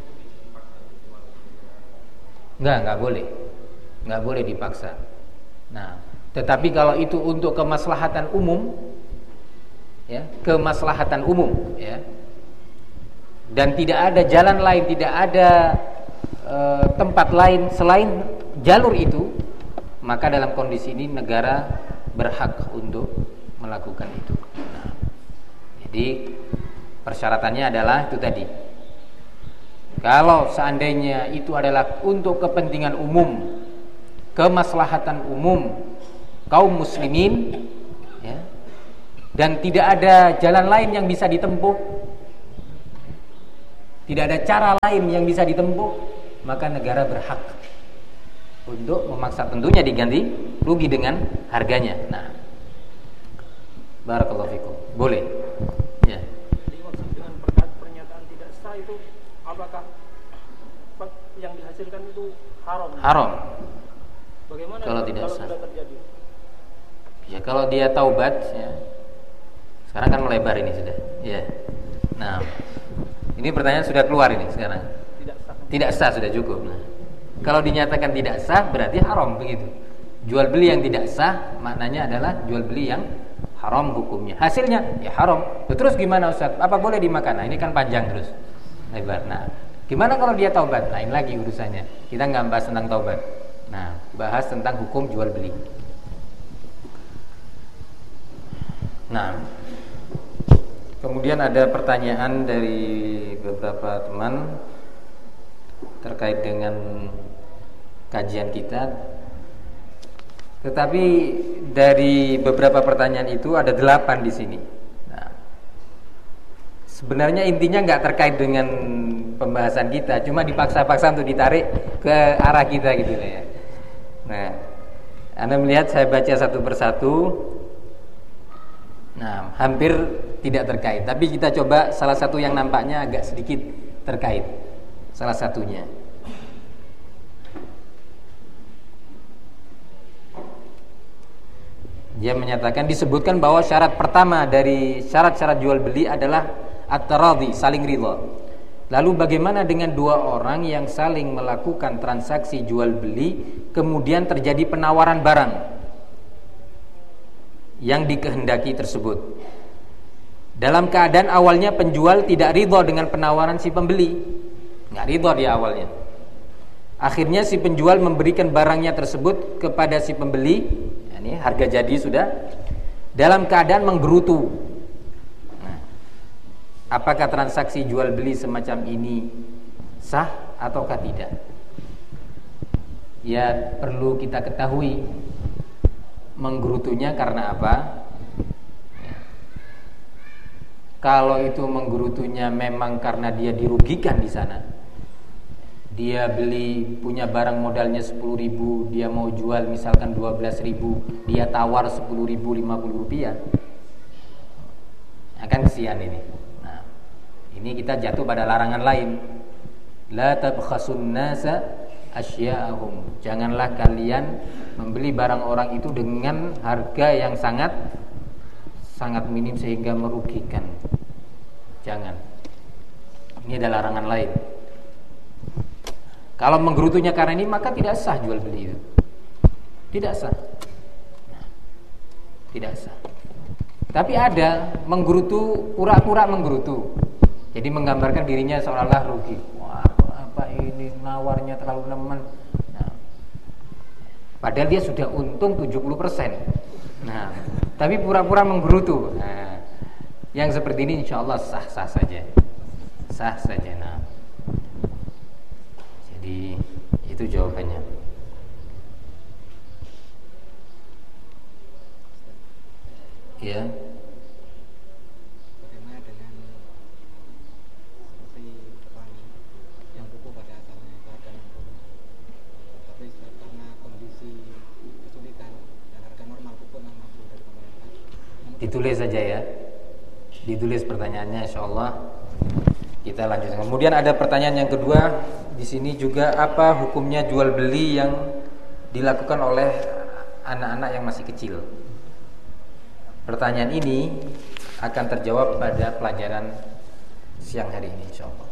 Speaker 1: Enggak, enggak boleh. Enggak boleh dipaksa. Nah, tetapi kalau itu untuk kemaslahatan umum, ya, kemaslahatan umum, ya. Dan tidak ada jalan lain, tidak ada e, tempat lain selain jalur itu, maka dalam kondisi ini negara berhak untuk melakukan itu. Nah, jadi persyaratannya adalah itu tadi. Kalau seandainya itu adalah untuk kepentingan umum, kemaslahatan umum kaum muslimin, ya, dan tidak ada jalan lain yang bisa ditempuh, tidak ada cara lain yang bisa ditempuh, maka negara berhak untuk memaksa, tentunya diganti rugi dengan harganya. Nah, barakallahu fikum. Boleh. Ya.
Speaker 2: Jadi maksud dengan pernyataan tidak sah itu apakah yang dihasilkan itu haram?
Speaker 1: Haram.
Speaker 2: Bagaimana
Speaker 1: kalau tidak
Speaker 2: kalau
Speaker 1: sah?
Speaker 2: Sudah terjadi?
Speaker 1: Ya kalau dia taubat, ya. Sekarang kan melebar ini sudah. Ya. Nah, ini pertanyaan sudah keluar ini sekarang.
Speaker 2: Tidak sah.
Speaker 1: Tidak sah sudah cukup. Nah, kalau dinyatakan tidak sah berarti haram begitu. Jual beli yang tidak sah maknanya adalah jual beli yang haram hukumnya. Hasilnya ya haram. Terus gimana Ustaz? Apa boleh dimakan? Nah, ini kan panjang terus. Lebar. Nah, gimana kalau dia taubat? Lain lagi urusannya. Kita nggak bahas tentang taubat. Nah, bahas tentang hukum jual beli. Nah, kemudian ada pertanyaan dari beberapa teman terkait dengan kajian kita. Tetapi dari beberapa pertanyaan itu ada delapan di sini. Nah, sebenarnya intinya nggak terkait dengan pembahasan kita, cuma dipaksa-paksa untuk ditarik ke arah kita gitu ya. Nah, Anda melihat saya baca satu persatu. Nah, hampir tidak terkait. Tapi kita coba salah satu yang nampaknya agak sedikit terkait. Salah satunya. Dia menyatakan, disebutkan bahwa syarat pertama dari syarat-syarat jual beli adalah at-taradhi, saling ridha. Lalu bagaimana dengan dua orang yang saling melakukan transaksi jual beli, kemudian terjadi penawaran barang yang dikehendaki tersebut? Dalam keadaan awalnya penjual tidak ridha dengan penawaran si pembeli, nggak ridha di awalnya. Akhirnya si penjual memberikan barangnya tersebut kepada si pembeli, ini harga jadi sudah, dalam keadaan menggerutu. Nah, apakah transaksi jual beli semacam ini sah ataukah tidak? Ya perlu kita ketahui menggerutunya karena apa? Ya. Kalau itu menggerutunya memang karena dia dirugikan di sana, dia beli punya barang modalnya sepuluh ribu, dia mau jual misalkan dua belas ribu, dia tawar sepuluh ribu, lima puluh rupiah, akan kesian ini. Nah, ini kita jatuh pada larangan lain. La tabkhasun nasa asya'ahum. Janganlah kalian membeli barang orang itu dengan harga yang sangat sangat minim sehingga merugikan. Jangan. Ini adalah larangan lain. Kalau menggerutunya karena ini, maka tidak sah jual beli itu. Tidak sah. Tidak sah. Tapi ada menggerutu, pura-pura menggerutu. Jadi menggambarkan dirinya seolah-olah rugi. Wah, apa ini nawarnya terlalu nemen. Nah, padahal dia sudah untung tujuh puluh persen. Nah, tapi pura-pura menggerutu. Nah, yang seperti ini insya Allah sah-sah saja. Sah saja. Nah, jadi itu jawabannya. Ya.
Speaker 3: Bagaimana dengan seperti petani yang pupuk pada asalnya itu harga enam puluh, tapi karena kondisi kesulitan dan harga normal pupuk enam puluh dari pemerintah.
Speaker 1: Ditulis saja ya. Ditulis pertanyaannya, insyaallah kita lanjutkan. Kemudian ada pertanyaan yang kedua di sini juga, apa hukumnya jual beli yang dilakukan oleh anak-anak yang masih kecil? Pertanyaan ini akan terjawab pada pelajaran siang hari ini insyaallah.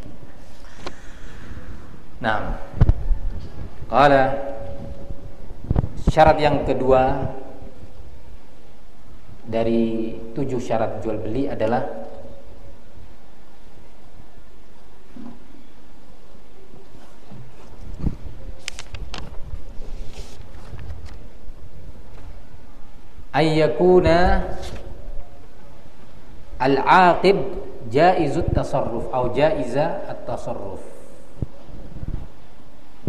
Speaker 1: Nah, qala syarat yang kedua dari tujuh syarat jual beli adalah ayyakuna al-aqib jaizut tasarruf atau jaiza at-tasarruf.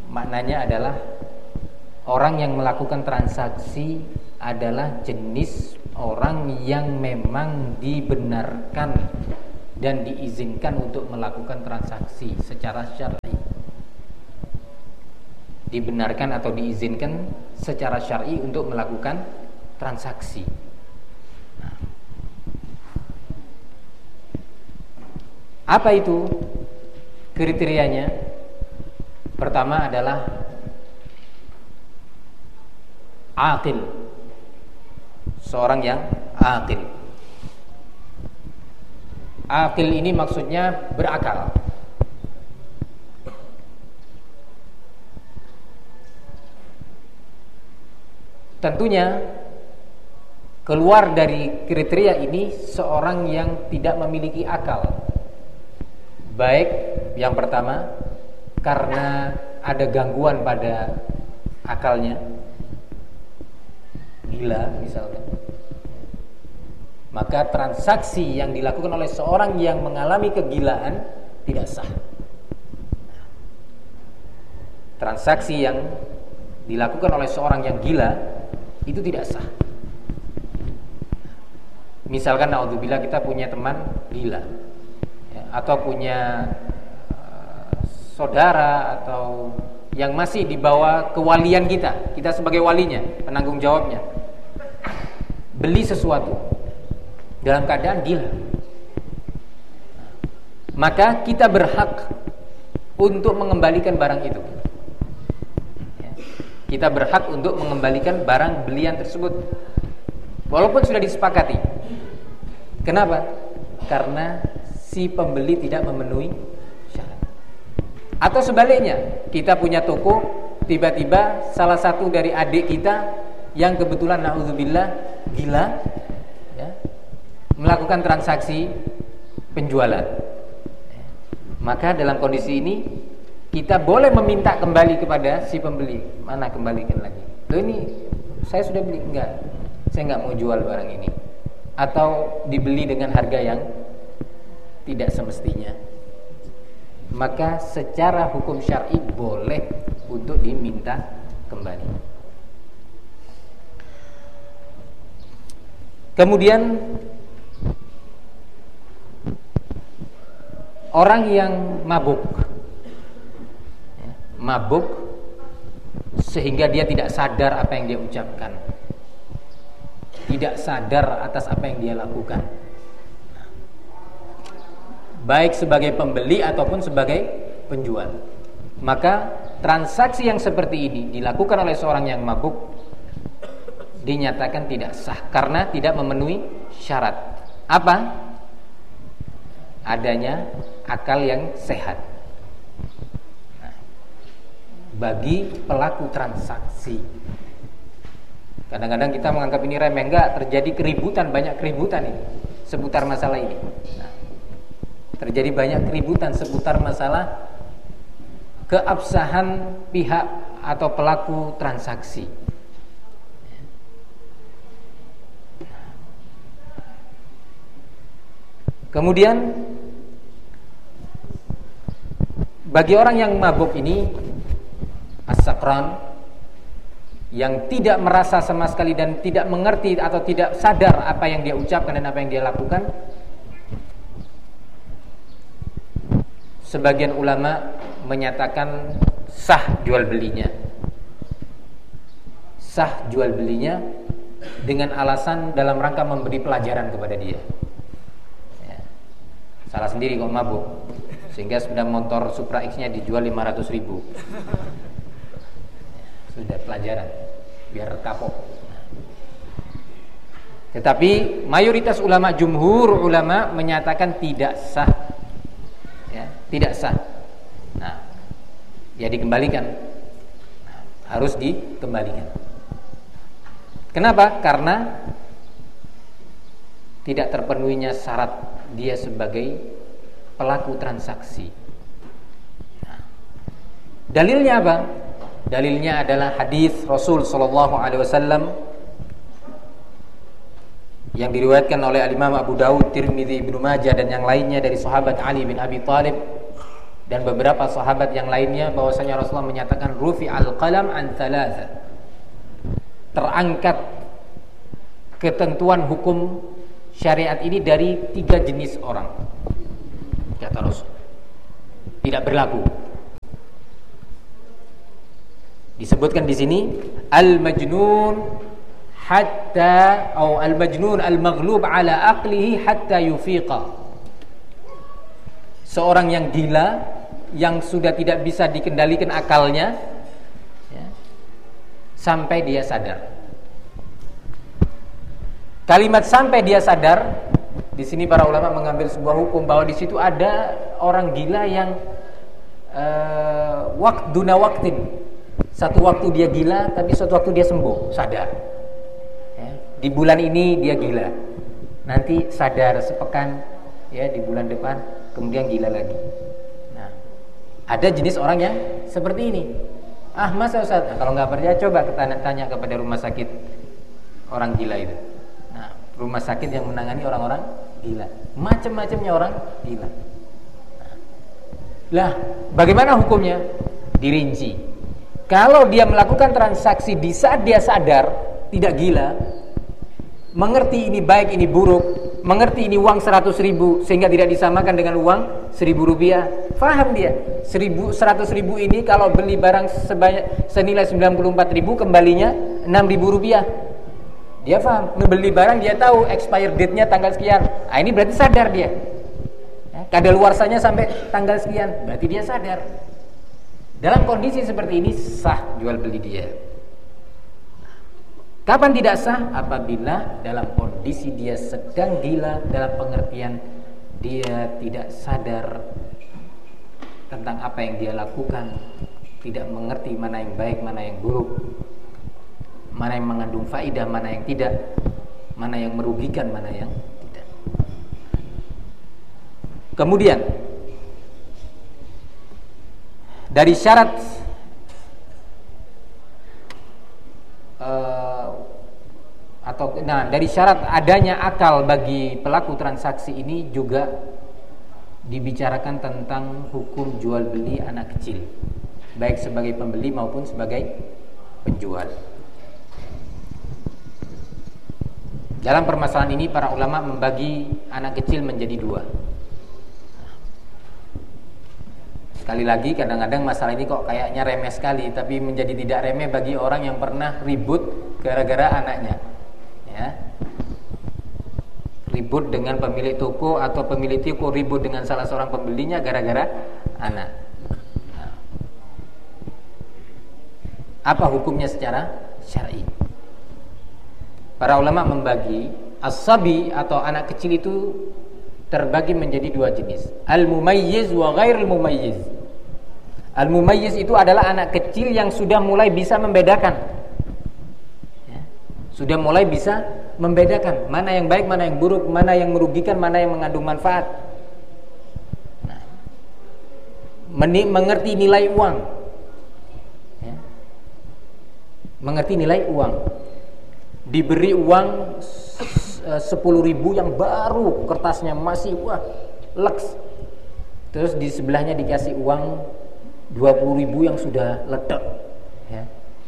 Speaker 1: maknanya adalah orang yang melakukan transaksi adalah jenis orang yang memang dibenarkan dan diizinkan untuk melakukan transaksi secara syar'i. Dibenarkan atau diizinkan secara syar'i untuk melakukan transaksi. Nah, apa itu kriterianya? Pertama adalah aqil, seorang yang aqil. Aqil ini maksudnya berakal. Tentunya keluar dari kriteria ini seorang yang tidak memiliki akal. Baik yang pertama karena ada gangguan pada akalnya, gila misalnya, maka transaksi yang dilakukan oleh seorang yang mengalami kegilaan tidak sah. Transaksi yang dilakukan oleh seorang yang gila itu tidak sah. Misalkan naudzubillah kita punya teman gila, ya, atau punya uh, saudara atau yang masih di bawah kewalian kita, kita sebagai walinya, penanggung jawabnya, beli sesuatu dalam keadaan gila, maka kita berhak untuk mengembalikan barang itu. Kita berhak untuk mengembalikan barang belian tersebut walaupun sudah disepakati. Kenapa? Karena si pembeli tidak memenuhi syarat. Atau sebaliknya, kita punya toko, tiba-tiba salah satu dari adik kita yang kebetulan na'udzubillah gila, ya, melakukan transaksi penjualan. Maka dalam kondisi ini kita boleh meminta kembali kepada si pembeli. Mana kembalikan lagi? Loh ini saya sudah beli. Enggak, saya enggak mau jual barang ini. Atau dibeli dengan harga yang tidak semestinya. Maka secara hukum syar'i boleh untuk diminta kembali. Kemudian orang yang mabuk mabuk sehingga dia tidak sadar apa yang dia ucapkan, tidak sadar atas apa yang dia lakukan, baik sebagai pembeli ataupun sebagai penjual. Maka transaksi yang seperti ini dilakukan oleh seorang yang mabuk dinyatakan tidak sah karena tidak memenuhi syarat. Apa? Adanya akal yang sehat bagi pelaku transaksi. Kadang-kadang kita menganggap ini remeh, enggak, terjadi keributan, banyak keributan ini seputar masalah ini. Nah, terjadi banyak keributan seputar masalah keabsahan pihak atau pelaku transaksi. Kemudian bagi orang yang mabuk ini, as-sakran, yang tidak merasa sama sekali dan tidak mengerti atau tidak sadar apa yang dia ucapkan dan apa yang dia lakukan, sebagian ulama menyatakan sah jual belinya. Sah jual belinya dengan alasan dalam rangka memberi pelajaran kepada dia. Ya. Salah sendiri kok mabuk, sehingga sepeda motor Supra X-nya dijual lima ratus ribu. Sudah pelajaran biar kapok. Tetapi mayoritas ulama, jumhur ulama menyatakan tidak sah, ya, tidak sah. Nah, ya dikembalikan, nah, harus dikembalikan. Kenapa? Karena tidak terpenuhinya syarat dia sebagai pelaku transaksi. Nah, dalilnya apa? Dalilnya adalah hadis Rasul sallallahu alaihi wasallam yang diriwayatkan oleh Al-Imam Abu Dawud, Tirmidzi, Ibnu Majah dan yang lainnya dari sahabat Ali bin Abi Thalib dan beberapa sahabat yang lainnya bahwasanya Rasulullah menyatakan rufi al-qalam an thalatha, terangkat ketentuan hukum syariat ini dari tiga jenis orang, kata Rasul, tidak berlaku. Disebutkan di sini al-majnun hatta atau al-majnun al-maghlub ala aqlihi hatta yufiqa, seorang yang gila yang sudah tidak bisa dikendalikan akalnya ya, sampai dia sadar. Kalimat sampai dia sadar di sini para ulama mengambil sebuah hukum bahwa di situ ada orang gila yang uh, waqt duna waqtin, satu waktu dia gila tapi suatu waktu dia sembuh, sadar ya, di bulan ini dia gila, nanti sadar sepekan ya, di bulan depan kemudian gila lagi. Ada jenis orang yang seperti ini. Ah masa Ustaz, nah, kalau nggak percaya coba kita tanya kepada rumah sakit orang gila itu. Nah, rumah sakit yang menangani orang-orang gila, macam-macamnya orang gila. Nah, lah, bagaimana hukumnya? Dirinci. Kalau dia melakukan transaksi di saat dia sadar, tidak gila, mengerti ini baik ini buruk, mengerti ini uang seratus ribu sehingga tidak disamakan dengan uang seribu rupiah, faham dia seribu, seratus ribu ini kalau beli barang sebanyak senilai sembilan puluh empat ribu kembalinya enam ribu rupiah, dia faham, membeli barang dia tahu expired date-nya tanggal sekian, nah, ini berarti sadar dia ya, kadaluarsanya sampai tanggal sekian, berarti dia sadar. Dalam kondisi seperti ini sah jual beli dia. Kapan tidak sah? Apabila dalam kondisi dia sedang gila, dalam pengertian dia tidak sadar tentang apa yang dia lakukan, tidak mengerti mana yang baik, mana yang buruk, mana yang mengandung faidah, mana yang tidak, mana yang merugikan, mana yang tidak. Kemudian dari syarat uh, atau nah dari syarat adanya akal bagi pelaku transaksi ini juga dibicarakan tentang hukum jual beli anak kecil, baik sebagai pembeli maupun sebagai penjual. Dalam permasalahan ini para ulama membagi anak kecil menjadi dua. Sekali lagi kadang-kadang masalah ini kok kayaknya remeh sekali, tapi menjadi tidak remeh bagi orang yang pernah ribut gara-gara anaknya ya. Ribut dengan pemilik toko atau pemilik toko ribut dengan salah seorang pembelinya gara-gara anak. Nah, apa hukumnya secara syar'i? Para ulama membagi as-sabi atau anak kecil itu terbagi menjadi dua jenis, al-mumayyiz wa ghairul mumayyiz. Al-mumayyiz itu adalah anak kecil yang sudah mulai bisa membedakan ya, sudah mulai bisa membedakan mana yang baik, mana yang buruk, mana yang merugikan, mana yang mengandung manfaat. Nah, mengerti nilai uang ya, mengerti nilai uang. Diberi uang sepuluh ribu yang baru, kertasnya masih wah leks, terus di sebelahnya dikasih uang dua puluh ribu yang sudah ledek ya.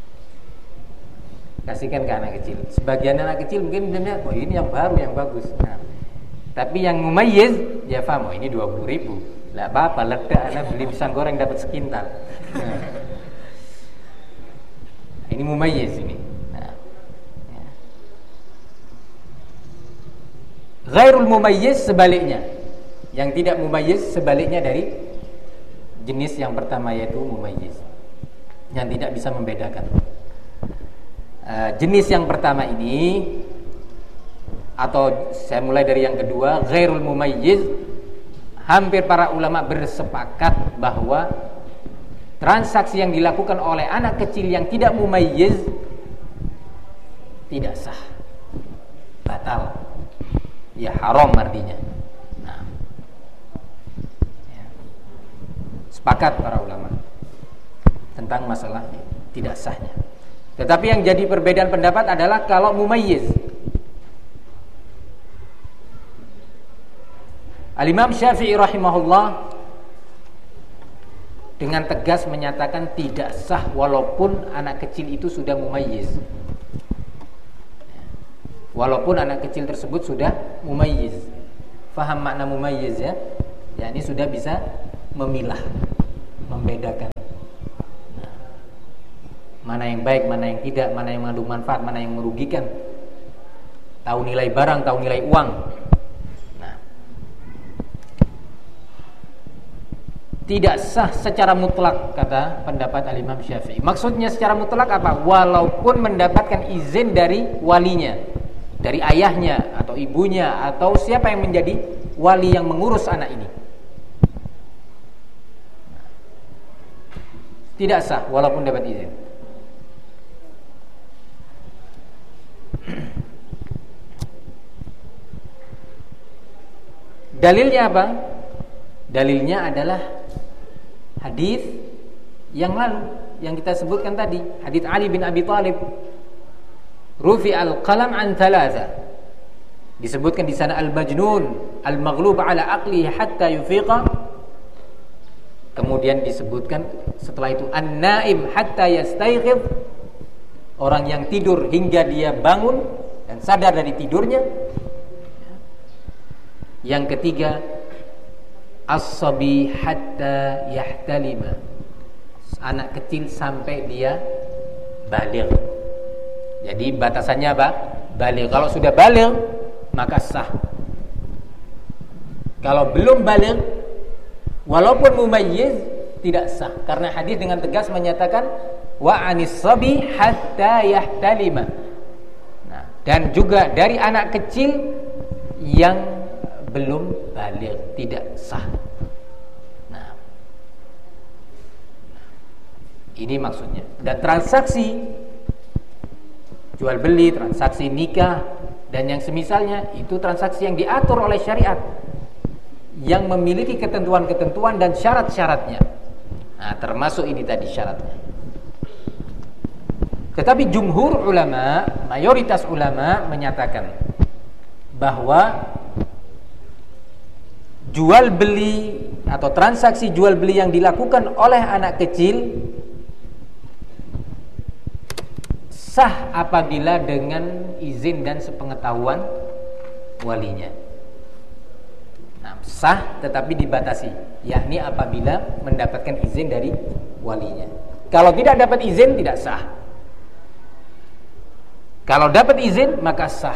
Speaker 1: Kasihkan ke anak kecil. Sebagian anak kecil mungkin bilangnya, oh ini yang baru, yang bagus. Nah, tapi yang mumayyiz dia paham, oh ini dua puluh ribu, lah apa-apa ledek, anak beli pisang goreng dapat sekintal. Nah, ini mumayyiz ini. Ghairul mumayyiz sebaliknya, yang tidak mumayyiz sebaliknya dari jenis yang pertama, yaitu mumayyiz, yang tidak bisa membedakan. uh, Jenis yang pertama ini, atau saya mulai dari yang kedua, ghairul mumayyiz, hampir para ulama bersepakat bahwa transaksi yang dilakukan oleh anak kecil yang tidak mumayyiz tidak sah, batal, ya haram artinya. Nah, ya. Sepakat para ulama tentang masalah tidak sahnya. Tetapi yang jadi perbedaan pendapat adalah kalau mumayyiz. Al-Imam Syafi'i rahimahullah dengan tegas menyatakan tidak sah walaupun anak kecil itu sudah mumayyiz. Walaupun anak kecil tersebut sudah mumayyiz. Faham makna mumayyiz ya? Ya, ini sudah bisa memilah, membedakan. Nah, mana yang baik, mana yang tidak, mana yang mengandung manfaat, mana yang merugikan. Tahu nilai barang, tahu nilai uang. Nah, tidak sah secara mutlak kata pendapat Al-Imam Syafi'i. Maksudnya secara mutlak apa? Walaupun mendapatkan izin dari walinya, dari ayahnya atau ibunya atau siapa yang menjadi wali yang mengurus anak ini. Tidak sah walaupun dapat izin. Dalilnya apa? Dalilnya adalah hadis yang lalu yang kita sebutkan tadi, hadis Ali bin Abi Thalib. Rufi al-qalam an thalatha. Disebutkan di sana al-majnun, al-maghlub ala aqlihi hatta yufiqa. Kemudian disebutkan setelah itu an-naim hatta yastayqidh, orang yang tidur hingga dia bangun dan sadar dari tidurnya. Yang ketiga as-sabi hatta yahtalima, anak kecil sampai dia baligh. Jadi batasannya apa? Baligh. Kalau sudah baligh maka sah. Kalau belum baligh walaupun mumayyiz tidak sah, karena hadis dengan tegas menyatakan wa anis sabi hatta yahtalima. Nah, dan juga dari anak kecil yang belum baligh tidak sah. Nah, ini maksudnya. Dan transaksi jual beli, transaksi nikah dan yang semisalnya itu transaksi yang diatur oleh syariat, yang memiliki ketentuan-ketentuan dan syarat-syaratnya. Nah, termasuk ini tadi syaratnya. Tetapi jumhur ulama, mayoritas ulama menyatakan bahwa jual beli atau transaksi jual beli yang dilakukan oleh anak kecil sah apabila dengan izin dan sepengetahuan walinya. Nah, sah tetapi dibatasi, yakni apabila mendapatkan izin dari walinya. Kalau tidak dapat izin tidak sah. Kalau dapat izin maka sah.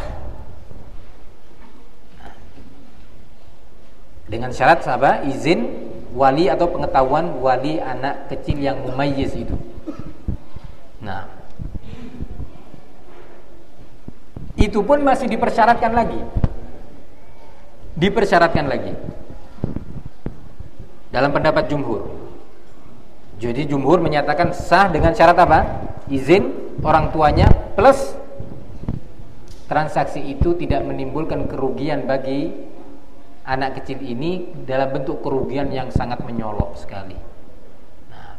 Speaker 1: Dengan syarat apa? Izin wali atau pengetahuan wali anak kecil yang mumayyiz itu. Nah, itu pun masih dipersyaratkan lagi. Dipersyaratkan lagi dalam pendapat jumhur. Jadi jumhur menyatakan sah dengan syarat apa? Izin orang tuanya plus transaksi itu tidak menimbulkan kerugian bagi anak kecil ini dalam bentuk kerugian yang sangat menyolok sekali. Nah,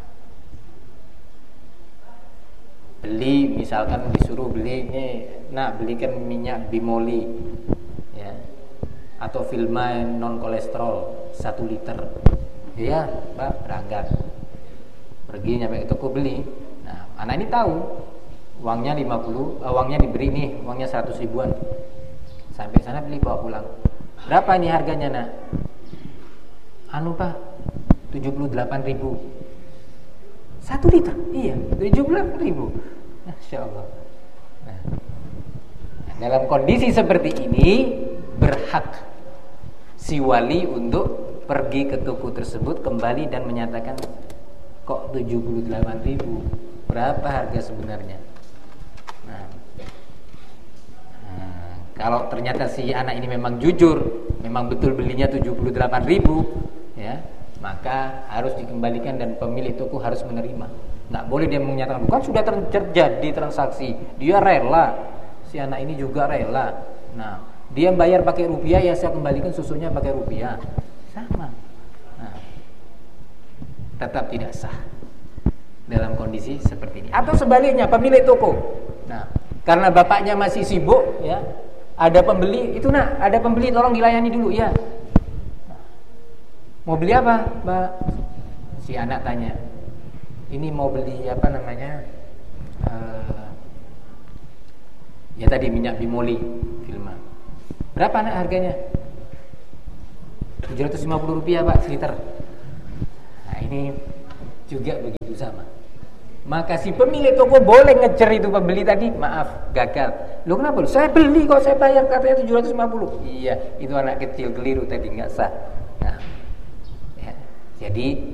Speaker 1: beli misalkan disuruh beli nih, nah belikan minyak bimoli ya, atau Filmain non kolesterol satu liter. Ya, Pak, berangkat. Pergi nyampe ke toko beli. Nah, anak ini tahu uangnya lima puluh, uangnya diberi nih, uangnya seratus ribuan. Sampai sana beli bawa pulang. Berapa ini harganya nak? Anu pak, tujuh puluh delapan ribu. Satu liter? Iya, tujuh puluh delapan ribu. Masya Allah. Nah, dalam kondisi seperti ini berhak si wali untuk pergi ke toko tersebut kembali dan menyatakan kok tujuh puluh delapan ribu, berapa harga sebenarnya? Nah, nah, kalau ternyata si anak ini memang jujur, memang betul belinya tujuh puluh delapan ribu, ya, maka harus dikembalikan dan pemilik toko harus menerima. Nggak boleh dia menyatakan bukan sudah terjadi transaksi, dia rela, si anak ini juga rela. Nah, dia bayar pakai rupiah, ya saya kembalikan susunya pakai rupiah, sama. Nah, tetap tidak sah dalam kondisi seperti ini. Atau sebaliknya pemilik toko, nah karena bapaknya masih sibuk, ya, ada pembeli, itu nak ada pembeli tolong dilayani dulu ya. Mau beli apa, Mbak? Si anak tanya, ini mau beli apa namanya? Uh, ya tadi minyak bimoli Vilma. Berapa anak harganya? tujuh ratus lima puluh rupiah Pak seliter. Nah ini juga begitu sama. Maka si pemilik toko boleh ngecer itu pembeli tadi, maaf gagal. Loh kenapa? Saya beli kok, saya bayar katanya tujuh ratus lima puluh. Iya, itu anak kecil keliru tadi, nggak sah. Nah, ya. Jadi